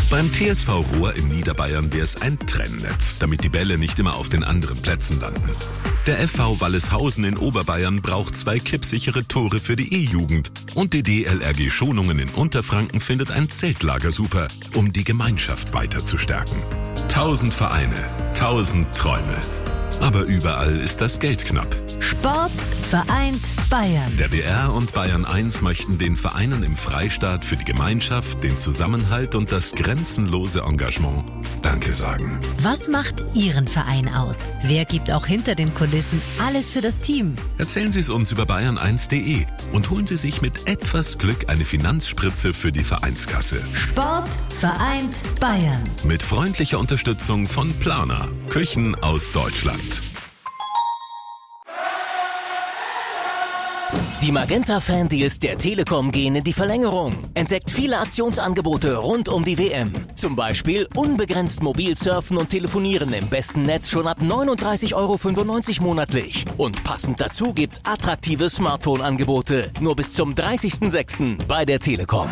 Beim TSV Rohr in Niederbayern wäre es ein Trennnetz, damit die Bälle nicht immer auf den anderen Plätzen landen. Der FV Walleshausen in Oberbayern braucht 2 kippsichere Tore für die E-Jugend. Und die DLRG Schonungen in Unterfranken findet ein Zeltlager super, um die Gemeinschaft weiter zu stärken. 1000 Vereine, 1000 Träume. Aber überall ist das Geld knapp. Sport vereint Bayern. Der BR und Bayern 1 möchten den Vereinen im Freistaat für die Gemeinschaft, den Zusammenhalt und das grenzenlose Engagement Danke sagen. Was macht Ihren Verein aus? Wer gibt auch hinter den Kulissen alles für das Team? Erzählen Sie es uns über bayern1.de und holen Sie sich mit etwas Glück eine Finanzspritze für die Vereinskasse. Sport vereint Bayern. Mit freundlicher Unterstützung von Plana, Küchen aus Deutschland. Die Magenta-Fan-Deals der Telekom gehen in die Verlängerung. Entdeckt viele Aktionsangebote rund um die WM. Zum Beispiel unbegrenzt mobil surfen und telefonieren im besten Netz schon ab 39,95 € monatlich. Und passend dazu gibt's attraktive Smartphone-Angebote. Nur bis zum 30.06. bei der Telekom.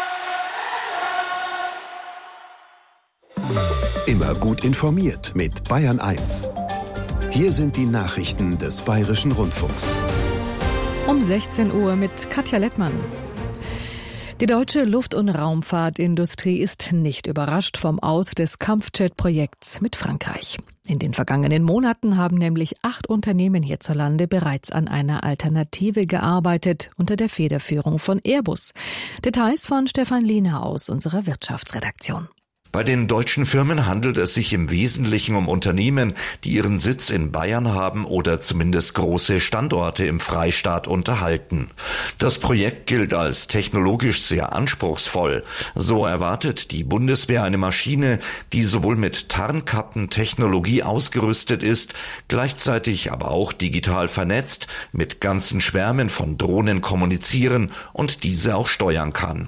Immer gut informiert mit Bayern 1. Hier sind die Nachrichten des Bayerischen Rundfunks. Um 16 Uhr mit Katja Lettmann. Die deutsche Luft- und Raumfahrtindustrie ist nicht überrascht vom Aus des Kampfjet-Projekts mit Frankreich. In den vergangenen Monaten haben nämlich 8 Unternehmen hierzulande bereits an einer Alternative gearbeitet, unter der Federführung von Airbus. Details von Stefan Liener aus unserer Wirtschaftsredaktion. Bei den deutschen Firmen handelt es sich im Wesentlichen um Unternehmen, die ihren Sitz in Bayern haben oder zumindest große Standorte im Freistaat unterhalten. Das Projekt gilt als technologisch sehr anspruchsvoll. So erwartet die Bundeswehr eine Maschine, die sowohl mit Tarnkappentechnologie ausgerüstet ist, gleichzeitig aber auch digital vernetzt, mit ganzen Schwärmen von Drohnen kommunizieren und diese auch steuern kann.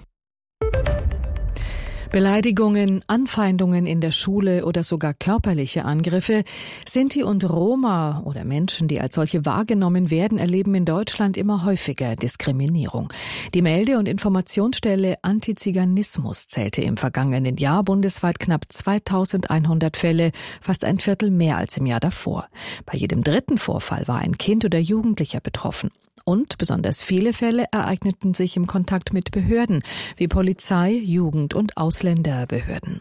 Beleidigungen, Anfeindungen in der Schule oder sogar körperliche Angriffe. Sinti und Roma oder Menschen, die als solche wahrgenommen werden, erleben in Deutschland immer häufiger Diskriminierung. Die Melde- und Informationsstelle Antiziganismus zählte im vergangenen Jahr bundesweit knapp 2100 Fälle, fast ein Viertel mehr als im Jahr davor. Bei jedem 3. Vorfall war ein Kind oder Jugendlicher betroffen. Und besonders viele Fälle ereigneten sich im Kontakt mit Behörden, wie Polizei, Jugend- und Ausländerbehörden.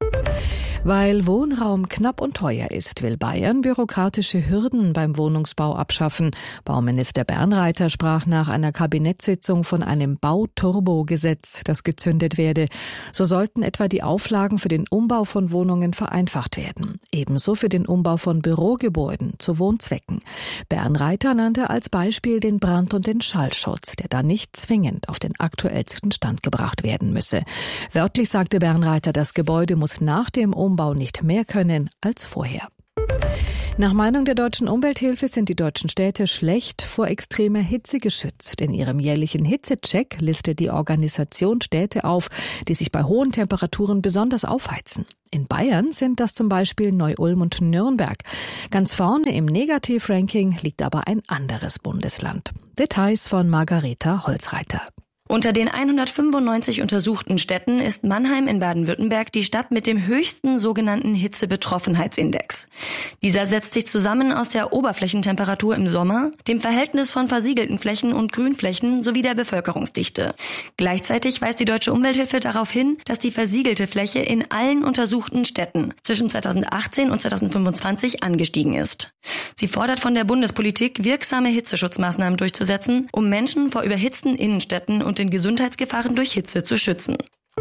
Weil Wohnraum knapp und teuer ist, will Bayern bürokratische Hürden beim Wohnungsbau abschaffen. Bauminister Bernreiter sprach nach einer Kabinettssitzung von einem Bauturbo-Gesetz, das gezündet werde. So sollten etwa die Auflagen für den Umbau von Wohnungen vereinfacht werden. Ebenso für den Umbau von Bürogebäuden zu Wohnzwecken. Bernreiter nannte als Beispiel den Brand- und den Schallschutz, der da nicht zwingend auf den aktuellsten Stand gebracht werden müsse. Wörtlich sagte Bernreiter, das Gebäude muss nach dem Umbau nicht mehr können als vorher. Nach Meinung der Deutschen Umwelthilfe sind die deutschen Städte schlecht vor extremer Hitze geschützt. In ihrem jährlichen Hitzecheck listet die Organisation Städte auf, die sich bei hohen Temperaturen besonders aufheizen. In Bayern sind das zum Beispiel Neu-Ulm und Nürnberg. Ganz vorne im Negativ-Ranking liegt aber ein anderes Bundesland. Details von Margareta Holzreiter. Unter den 195 untersuchten Städten ist Mannheim in Baden-Württemberg die Stadt mit dem höchsten sogenannten Hitzebetroffenheitsindex. Dieser setzt sich zusammen aus der Oberflächentemperatur im Sommer, dem Verhältnis von versiegelten Flächen und Grünflächen sowie der Bevölkerungsdichte. Gleichzeitig weist die Deutsche Umwelthilfe darauf hin, dass die versiegelte Fläche in allen untersuchten Städten zwischen 2018 und 2025 angestiegen ist. Sie fordert von der Bundespolitik, wirksame Hitzeschutzmaßnahmen durchzusetzen, um Menschen vor überhitzten Innenstädten und den Gesundheitsgefahren durch Hitze zu schützen.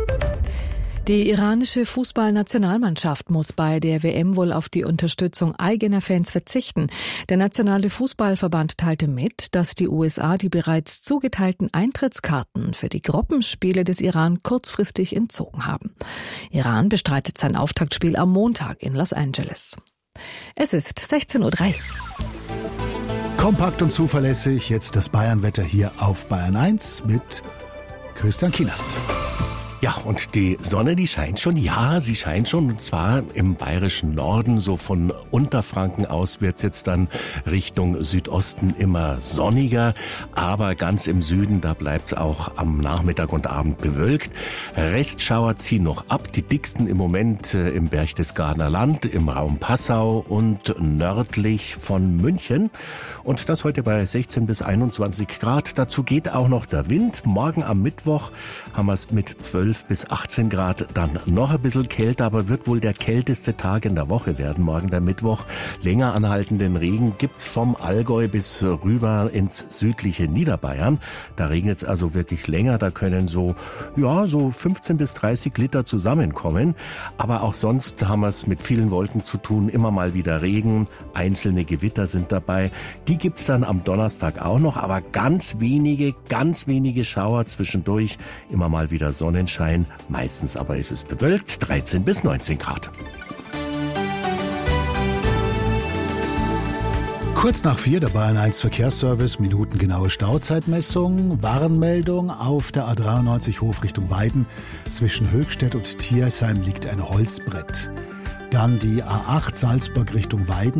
Die iranische Fußballnationalmannschaft muss bei der WM wohl auf die Unterstützung eigener Fans verzichten. Der nationale Fußballverband teilte mit, dass die USA die bereits zugeteilten Eintrittskarten für die Gruppenspiele des Iran kurzfristig entzogen haben. Iran bestreitet sein Auftaktspiel am Montag in Los Angeles. Es ist 16:03 Uhr. Kompakt und zuverlässig, jetzt das Bayernwetter hier auf Bayern 1 mit Christian Kienast. Ja, und die Sonne, die scheint schon. Ja, sie scheint schon. Und zwar im bayerischen Norden, so von Unterfranken aus wird's jetzt dann Richtung Südosten immer sonniger. Aber ganz im Süden, da bleibt's auch am Nachmittag und Abend bewölkt. Restschauer ziehen noch ab. Die dicksten im Moment im Berchtesgadener Land, im Raum Passau und nördlich von München. Und das heute bei 16 bis 21 Grad. Dazu geht auch noch der Wind. Morgen am Mittwoch haben wir es mit 12 bis 18 Grad, dann noch ein bisschen kälter, aber wird wohl der kälteste Tag in der Woche werden. Morgen der Mittwoch. Länger anhaltenden Regen gibt's vom Allgäu bis rüber ins südliche Niederbayern. Da regnet es also wirklich länger. Da können so 15 bis 30 Liter zusammenkommen. Aber auch sonst haben wir es mit vielen Wolken zu tun. Immer mal wieder Regen. Einzelne Gewitter sind dabei. Die gibt's dann am Donnerstag auch noch, aber ganz wenige Schauer zwischendurch. Immer mal wieder Sonnenschein. Meistens aber ist es bewölkt, 13 bis 19 Grad. Kurz nach 4 der Bayern 1 Verkehrsservice, minutengenaue Stauzeitmessung, Warnmeldung auf der A93 Hof Richtung Weiden. Zwischen Höchstädt und Thiersheim liegt ein Holzbrett. Dann die A8 Salzburg Richtung Weiden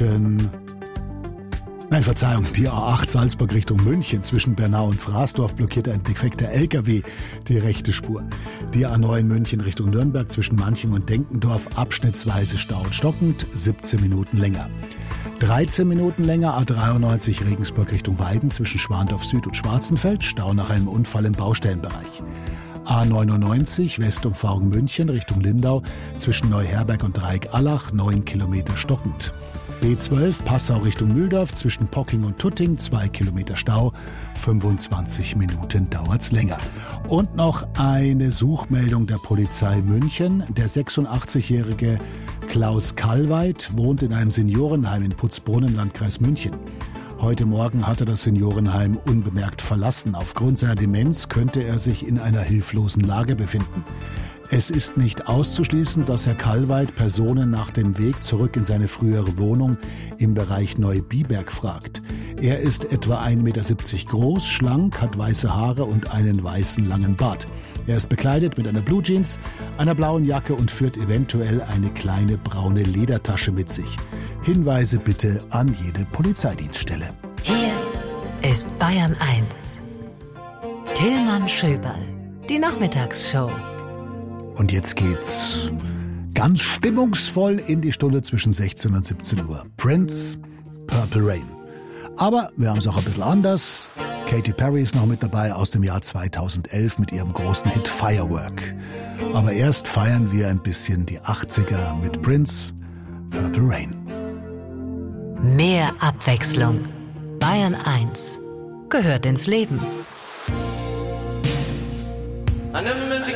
die A8 Salzburg Richtung München zwischen Bernau und Fraßdorf blockiert ein defekter LKW die rechte Spur. Die A9 München Richtung Nürnberg zwischen Manching und Denkendorf abschnittsweise Stau und stockend, 17 Minuten länger. 13 Minuten länger A93 Regensburg Richtung Weiden zwischen Schwandorf Süd und Schwarzenfeld, Stau nach einem Unfall im Baustellenbereich. A99 Westumfahrung München Richtung Lindau zwischen Neuherberg und Dreieck-Allach, 9 Kilometer stockend. B12 Passau Richtung Mühldorf zwischen Pocking und Tutting, 2 Kilometer Stau, 25 Minuten dauert's länger. Und noch eine Suchmeldung der Polizei München. Der 86-jährige Klaus Kallweit wohnt in einem Seniorenheim in Putzbrunn im Landkreis München. Heute Morgen hat er das Seniorenheim unbemerkt verlassen. Aufgrund seiner Demenz könnte er sich in einer hilflosen Lage befinden. Es ist nicht auszuschließen, dass Herr Kallweit Personen nach dem Weg zurück in seine frühere Wohnung im Bereich Neubiberg fragt. Er ist etwa 1,70 Meter groß, schlank, hat weiße Haare und einen weißen langen Bart. Er ist bekleidet mit einer Blue Jeans, einer blauen Jacke und führt eventuell eine kleine braune Ledertasche mit sich. Hinweise bitte an jede Polizeidienststelle. Hier ist Bayern 1. Tillmann Schöberl, die Nachmittagsshow. Und jetzt geht's ganz stimmungsvoll in die Stunde zwischen 16 und 17 Uhr. Prince, Purple Rain. Aber wir haben es auch ein bisschen anders. Katy Perry ist noch mit dabei aus dem Jahr 2011 mit ihrem großen Hit Firework. Aber erst feiern wir ein bisschen die 80er mit Prince, Purple Rain. Mehr Abwechslung. Bayern 1 gehört ins Leben. I never meant to